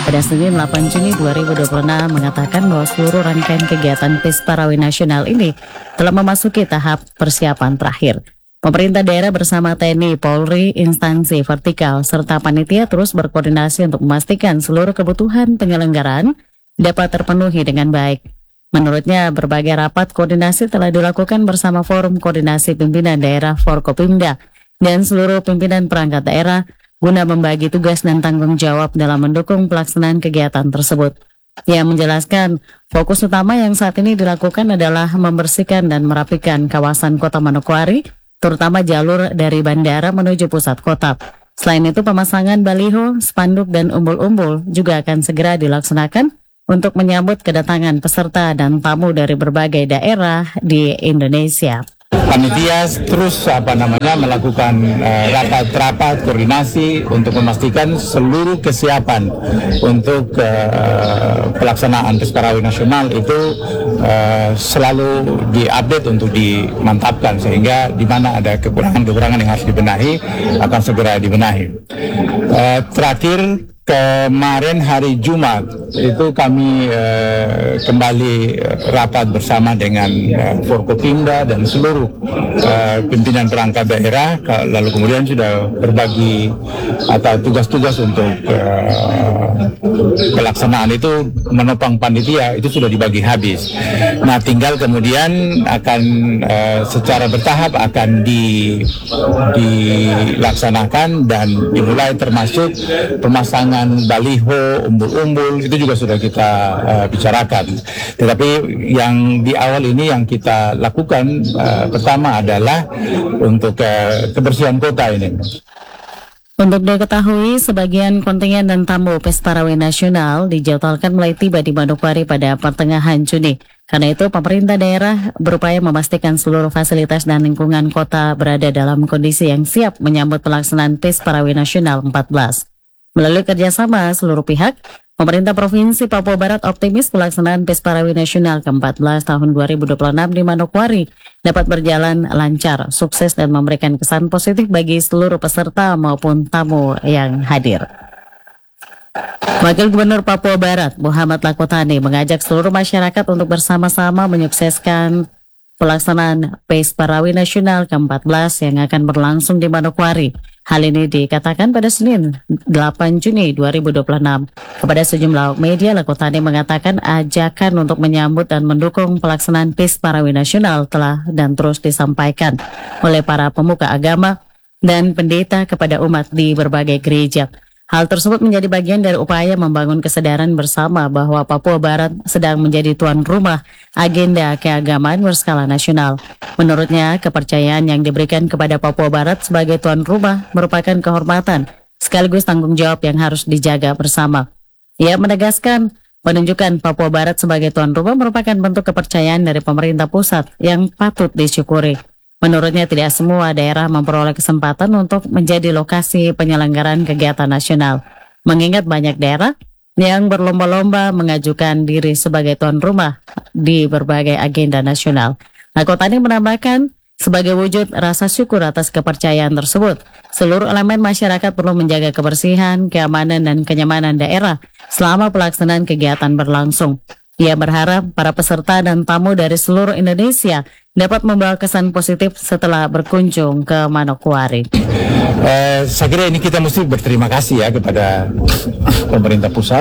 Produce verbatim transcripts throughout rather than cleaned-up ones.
pada Senin delapan Juni dua ribu dua puluh enam mengatakan bahwa seluruh rangkaian kegiatan Pesparawi Nasional ini telah memasuki tahap persiapan terakhir. Pemerintah daerah bersama T N I, Polri, instansi vertikal, serta panitia terus berkoordinasi untuk memastikan seluruh kebutuhan penyelenggaraan dapat terpenuhi dengan baik. Menurutnya, berbagai rapat koordinasi telah dilakukan bersama Forum Koordinasi Pimpinan Daerah Forkopimda dan seluruh pimpinan perangkat daerah guna membagi tugas dan tanggung jawab dalam mendukung pelaksanaan kegiatan tersebut. Ia menjelaskan, fokus utama yang saat ini dilakukan adalah membersihkan dan merapikan kawasan Kota Manokwari, terutama jalur dari bandara menuju pusat kota. Selain itu, pemasangan baliho, spanduk, dan umbul-umbul juga akan segera dilaksanakan untuk menyambut kedatangan peserta dan tamu dari berbagai daerah di Indonesia. Panitia terus apa namanya melakukan uh, rapat-rapat koordinasi untuk memastikan seluruh kesiapan untuk uh, pelaksanaan Pesparawi Nasional itu uh, selalu diupdate untuk dimantapkan, sehingga di mana ada kekurangan-kekurangan yang harus dibenahi akan segera dibenahi. Uh, terakhir kemarin hari Jumat itu kami eh, kembali eh, rapat bersama dengan eh, Forkopimda dan seluruh eh, pimpinan perangkat daerah, lalu kemudian sudah berbagi atau tugas-tugas untuk eh, pelaksanaan itu menopang panitia itu sudah dibagi habis. Nah, tinggal kemudian akan eh, secara bertahap akan di, dilaksanakan dan dimulai, termasuk pemasangan baliho, umbul-umbul, itu juga sudah kita uh, bicarakan. Tetapi yang di awal ini yang kita lakukan uh, pertama adalah untuk uh, kebersihan kota ini. Untuk diketahui, sebagian kontingen dan tamu Pesparawi Nasional dijadwalkan mulai tiba di Manokwari pada pertengahan Juni. Karena itu, pemerintah daerah berupaya memastikan seluruh fasilitas dan lingkungan kota berada dalam kondisi yang siap menyambut pelaksanaan Pesparawi Nasional empat belas. Melalui kerjasama seluruh pihak, pemerintah Provinsi Papua Barat optimis pelaksanaan Pesparawi Nasional ke empat belas tahun dua ribu dua puluh enam di Manokwari dapat berjalan lancar, sukses, dan memberikan kesan positif bagi seluruh peserta maupun tamu yang hadir. Wakil Gubernur Papua Barat, Muhammad Lakotani, mengajak seluruh masyarakat untuk bersama-sama menyukseskan pelaksanaan Pesparawi Nasional ke empat belas yang akan berlangsung di Manokwari. Hal ini dikatakan pada Senin delapan Juni dua ribu dua puluh enam. Kepada sejumlah media, Lakotani mengatakan ajakan untuk menyambut dan mendukung pelaksanaan Pesparawi Nasional telah dan terus disampaikan oleh para pemuka agama dan pendeta kepada umat di berbagai gereja. Hal tersebut menjadi bagian dari upaya membangun kesadaran bersama bahwa Papua Barat sedang menjadi tuan rumah agenda keagamaan berskala nasional. Menurutnya, kepercayaan yang diberikan kepada Papua Barat sebagai tuan rumah merupakan kehormatan sekaligus tanggung jawab yang harus dijaga bersama. Ia menegaskan, menunjukkan Papua Barat sebagai tuan rumah merupakan bentuk kepercayaan dari pemerintah pusat yang patut disyukuri. Menurutnya, tidak semua daerah memperoleh kesempatan untuk menjadi lokasi penyelenggaraan kegiatan nasional, mengingat banyak daerah yang berlomba-lomba mengajukan diri sebagai tuan rumah di berbagai agenda nasional. Lakotani menambahkan, sebagai wujud rasa syukur atas kepercayaan tersebut, seluruh elemen masyarakat perlu menjaga kebersihan, keamanan, dan kenyamanan daerah selama pelaksanaan kegiatan berlangsung. Ia berharap para peserta dan tamu dari seluruh Indonesia dapat membawa kesan positif setelah berkunjung ke Manokwari. Eh, saya kira ini kita mesti berterima kasih ya kepada pemerintah pusat.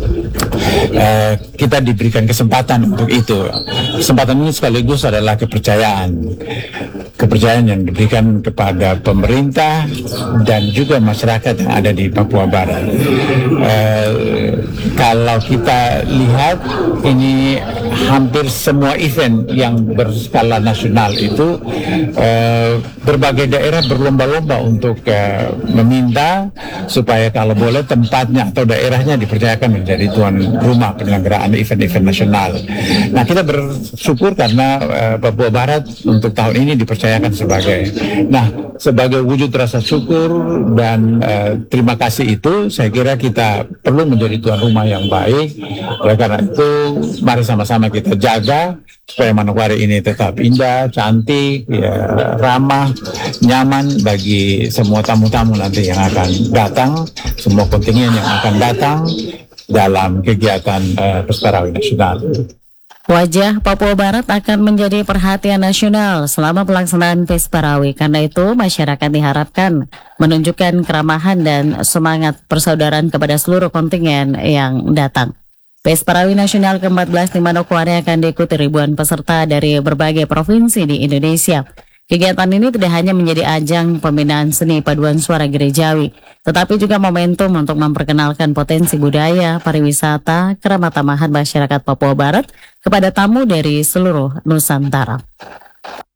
Eh, kita diberikan kesempatan untuk itu. Kesempatan ini sekaligus adalah kepercayaan. Kepercayaan yang diberikan kepada pemerintah dan juga masyarakat yang ada di Papua Barat. Eh, kalau kita lihat, ini hampir semua event yang berskala nasional itu eh, berbagai daerah berlomba-lomba untuk eh, meminta supaya kalau boleh tempatnya atau daerahnya dipercayakan menjadi tuan rumah penyelenggaraan event-event nasional. Nah, kita bersyukur karena eh, Papua Barat untuk tahun ini dipercayakan sebagai, nah sebagai wujud rasa syukur dan eh, terima kasih itu, saya kira kita perlu menjadi tuan rumah yang baik. Oleh karena itu, mari sama-sama kita jaga supaya Manokwari ini tetap indah, cantik, ya, ramah, nyaman bagi semua tamu-tamu nanti yang akan datang, semua kontingen yang akan datang. dalam kegiatan uh, Pesta Rawi Nasional. Wajah Papua Barat akan menjadi perhatian nasional selama pelaksanaan Pesta Rawi. Karena itu, masyarakat diharapkan menunjukkan keramahan dan semangat persaudaraan kepada seluruh kontingen yang datang. Pesta Rawi Nasional ke empat belas di Manokwari akan diikuti ribuan peserta dari berbagai provinsi di Indonesia. Kegiatan ini tidak hanya menjadi ajang pembinaan seni paduan suara gerejawi, tetapi juga momentum untuk memperkenalkan potensi budaya, pariwisata, keramat tamahan masyarakat Papua Barat kepada tamu dari seluruh Nusantara.